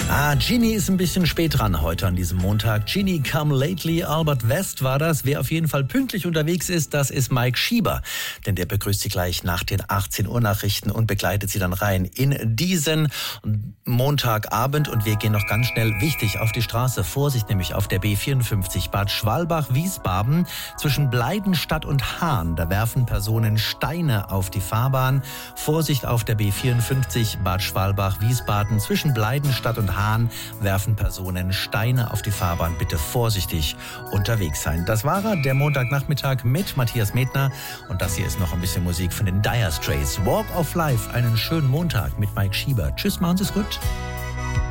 Ginny ist ein bisschen spät dran heute an diesem Montag. Ginny Come Lately, Albert West war das. Wer auf jeden Fall pünktlich unterwegs ist, das ist Mike Schieber. Denn der begrüßt Sie gleich nach den 18 Uhr Nachrichten und begleitet Sie dann rein in diesen Montagabend. Und wir gehen noch ganz schnell wichtig auf die Straße. Vorsicht nämlich auf der B54 Bad Schwalbach-Wiesbaden zwischen Bleidenstadt und Hahn. Da werfen Personen Steine auf die Fahrbahn. Vorsicht auf der B54 Bad Schwalbach-Wiesbaden zwischen Bleidenstadt und Hahn werfen Personen Steine auf die Fahrbahn. Bitte vorsichtig unterwegs sein. Das war er, der Montagnachmittag mit Matthias Medner. Und das hier ist noch ein bisschen Musik von den Dire Straits. Walk of Life, einen schönen Montag mit Mike Schieber. Tschüss, machen Sie es gut.